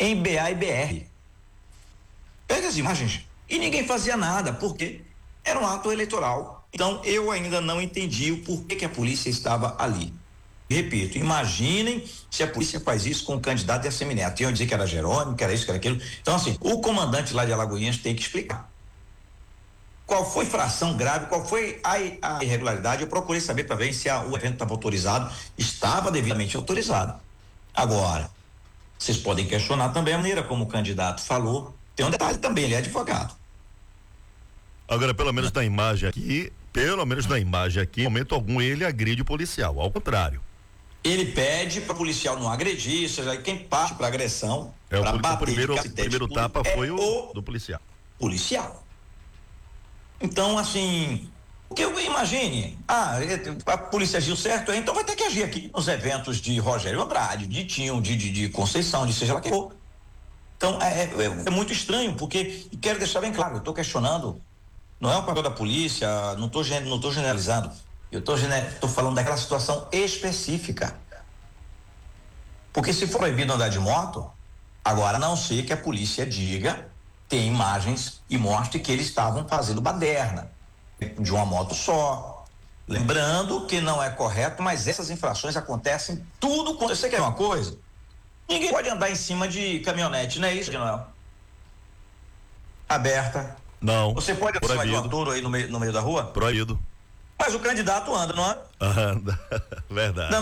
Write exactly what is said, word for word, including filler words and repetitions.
em B A e B R. Pega as imagens. E ninguém fazia nada, porque era um ato eleitoral. Então, eu ainda não entendi o porquê que a polícia estava ali. Repito, imaginem se a polícia faz isso com o candidato de Assemineto. Iam dizer que era Jerônimo, que era isso, que era aquilo. Então, assim, o comandante lá de Alagoinhas tem que explicar. Qual foi a infração grave, qual foi a, a irregularidade? Eu procurei saber para ver se a, o evento estava autorizado, estava devidamente autorizado. Agora, vocês podem questionar também a maneira como o candidato falou. Tem um detalhe também, ele é advogado. Agora, pelo menos na imagem aqui, pelo menos na imagem aqui, em momento algum ele agride o policial, ao contrário. Ele pede para o policial não agredir, seja quem parte para agressão, é, para bater. O primeiro, o primeiro tapa é foi o, o do policial. Policial. Então, assim, o que eu imagine, ah, a polícia agiu certo, então vai ter que agir aqui nos eventos de Rogério Andrade, de Tinho, de, de, de Conceição, de seja lá quem for. Então, é, é, é muito estranho, porque, e quero deixar bem claro, eu estou questionando, não é o papel da polícia, não estou não tô generalizando, eu estou tô falando daquela situação específica. Porque se for proibido andar de moto, agora a não ser que a polícia diga, tem imagens e mostre que eles estavam fazendo baderna de uma moto só. Lembrando que não é correto, mas essas infrações acontecem tudo quando você quer uma coisa. Ninguém pode andar em cima de caminhonete, não é isso, Noel? Aberta. Não. Você pode andar em cima de um touro aí no meio, no meio da rua? Proibido. Mas o candidato anda, não é? Anda. Verdade. Não,